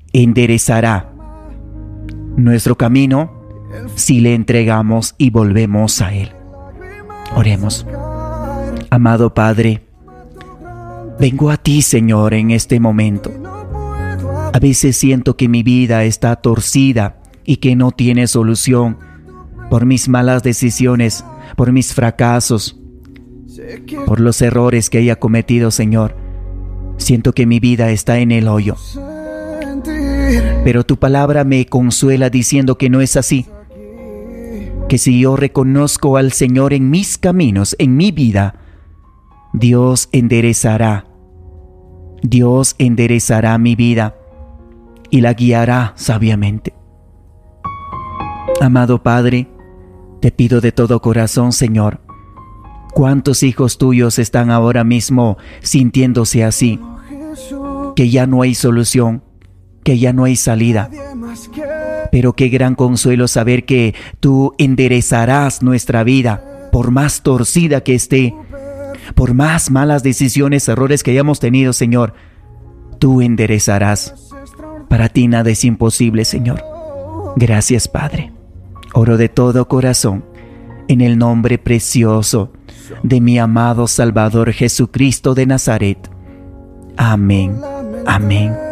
enderezará nuestro camino si le entregamos y volvemos a Él. Oremos. Amado Padre, vengo a ti, Señor, en este momento. A veces siento que mi vida está torcida y que no tiene solución por mis malas decisiones, por mis fracasos, por los errores que haya cometido, Señor. Siento que mi vida está en el hoyo. Pero tu palabra me consuela diciendo que no es así. Que si yo reconozco al Señor en mis caminos, en mi vida, Dios enderezará mi vida y la guiará sabiamente. Amado Padre, te pido de todo corazón, Señor, ¿cuántos hijos tuyos están ahora mismo sintiéndose así? Que ya no hay solución, que ya no hay salida. Pero qué gran consuelo saber que tú enderezarás nuestra vida, por más torcida que esté, por más malas decisiones, errores que hayamos tenido, Señor. Tú enderezarás. Para ti nada es imposible, Señor. Gracias, Padre. Oro de todo corazón en el nombre precioso de mi amado Salvador Jesucristo de Nazaret. Amén. Amén.